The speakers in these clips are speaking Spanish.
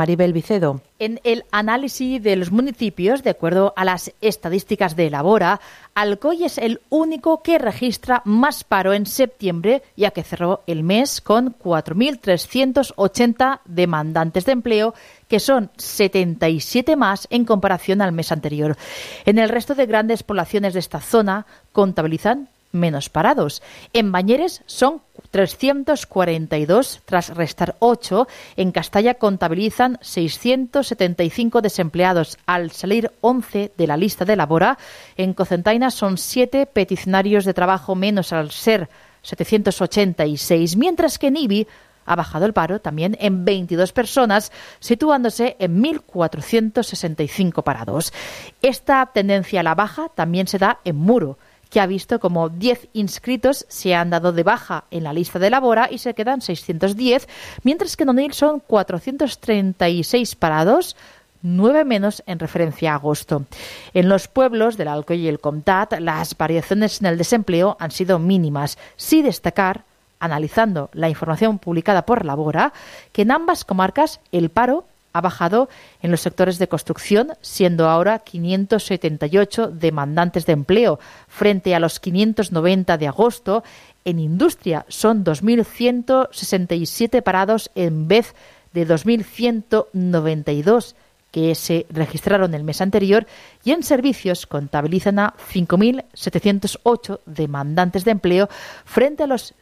Maribel Vicedo. En el análisis de los municipios, de acuerdo a las estadísticas de Elabora, Alcoy es el único que registra más paro en septiembre, ya que cerró el mes con 4.380 demandantes de empleo, que son 77 más en comparación al mes anterior. En el resto de grandes poblaciones de esta zona contabilizan menos parados. En Bañeres son 342 tras restar 8. En Castalla contabilizan 675 desempleados al salir 11 de la lista de Elabora. En Cocentaina son 7 peticionarios de trabajo menos al ser 786, mientras que en Ibi ha bajado el paro también en 22 personas, situándose en 1.465 parados. Esta tendencia a la baja también se da en Muro, que ha visto como 10 inscritos se han dado de baja en la lista de Elabora y se quedan 610, mientras que en Onil son 436 parados, 9 menos en referencia a agosto. En los pueblos del Alcoy y el Comtat, las variaciones en el desempleo han sido mínimas. Sí destacar, analizando la información publicada por Elabora, que en ambas comarcas el paro ha bajado en los sectores de construcción, siendo ahora 578 demandantes de empleo, frente a los 590 de agosto. En industria son 2.167 parados en vez de 2.192 que se registraron el mes anterior, y en servicios contabilizan a 5.708 demandantes de empleo frente a los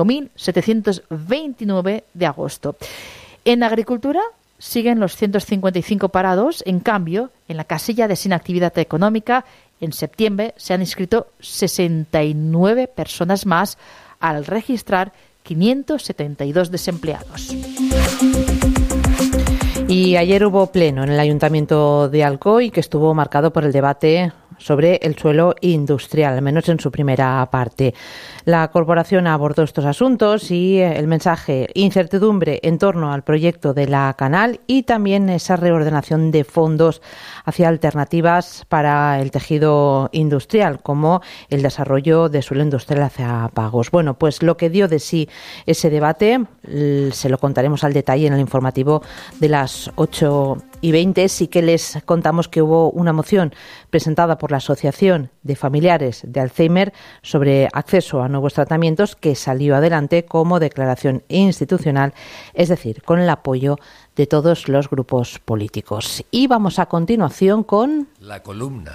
5.729 de agosto. En agricultura siguen los 155 parados. En cambio, en la casilla de sin actividad económica, en septiembre se han inscrito 69 personas más al registrar 572 desempleados. Y ayer hubo pleno en el Ayuntamiento de Alcoy, que estuvo marcado por el debate sobre el suelo industrial, al menos en su primera parte. La corporación abordó estos asuntos y el mensaje incertidumbre en torno al proyecto de la Canal y también esa reordenación de fondos hacia alternativas para el tejido industrial, como el desarrollo de suelo industrial hacia pagos. Bueno, pues lo que dio de sí ese debate se lo contaremos al detalle en el informativo de las 8:20. Sí que les contamos que hubo una moción presentada por la Asociación de Familiares de Alzheimer sobre acceso a nuevos tratamientos, que salió adelante como declaración institucional, es decir, con el apoyo de todos los grupos políticos. Y vamos a continuación con la columna.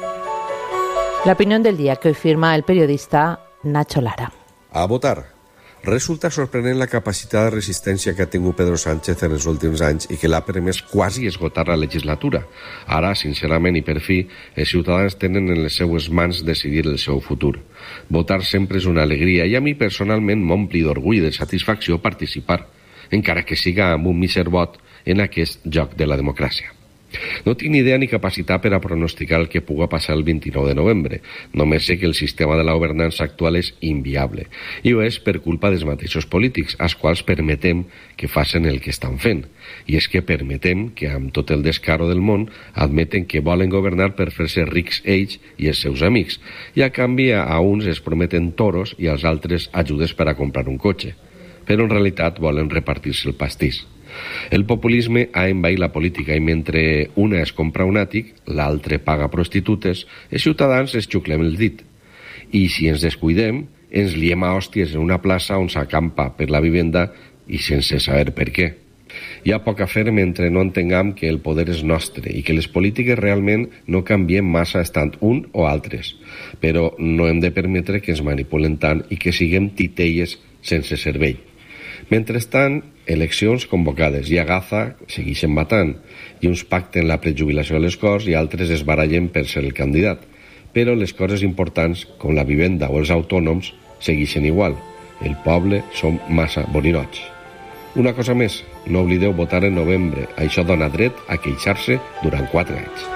La opinión del día, que hoy firma el periodista Nacho Lara. A votar. Resulta sorprenent la capacitat de resistència que ha tingut Pedro Sánchez en els últims anys i que l'ha permès quasi esgotar la legislatura. Ara, sincerament i per fi, els ciutadans tenen en les seues mans decidir el seu futur. Votar sempre és una alegria i a mi personalment m'ompli d'orgull i de satisfacció participar, encara que siga amb un míser vot en aquest joc de la democràcia. No tinc ni idea ni capacitat per a pronosticar el que puga passar el 29 de novembre. Només sé que el sistema de la governança actual és inviable. I ho és per culpa dels mateixos polítics, als quals permetem que facin el que estan fent. I és que permetem que, amb tot el descaro del món, admeten que volen governar per fer-se rics ells i els seus amics. I a canvi a uns es prometen toros i als altres ajudes per a comprar un cotxe. Però en realitat volen repartir-se el pastís. El populisme ha envaït la política i mentre una es compra un àtic, l'altre paga prostitutes, els ciutadans es xuclem el dit. I si ens descuidem, ens liem a hòsties en una plaça on s'acampa per la vivenda i sense saber per què. Hi ha poc a fer mentre no entenguem que el poder és nostre i que les polítiques realment no canvien massa estant un o altres, però no hem de permetre que ens manipulen tant i que siguem titelles sense cervell. Mentrestant, eleccions convocades i a Gaza segueixen matant i uns pacten la prejubilació a les Corts i altres es barallen per ser el candidat. Però les coses importants, com la vivenda o els autònoms, segueixen igual. El poble som massa boninots. Una cosa més, no oblideu votar en novembre. Això dona dret a queixar-se durant 4 anys.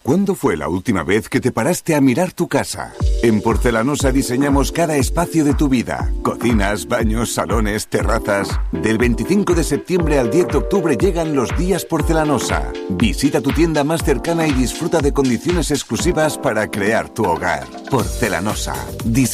¿Cuándo fue la última vez que te paraste a mirar tu casa? En Porcelanosa diseñamos cada espacio de tu vida. Cocinas, baños, salones, terrazas. Del 25 de septiembre al 10 de octubre llegan los días Porcelanosa. Visita tu tienda más cercana y disfruta de condiciones exclusivas para crear tu hogar. Porcelanosa.